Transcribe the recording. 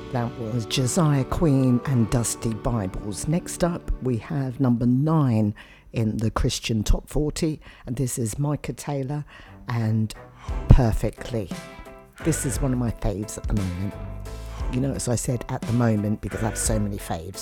That was Josiah Queen and Dusty Bibles. Next up, we have number 9 in the Christian Top 40, and this is Micah Taylor and Perfectly. This is one of my faves at the moment. You know, as I said, at the moment, because I have so many faves.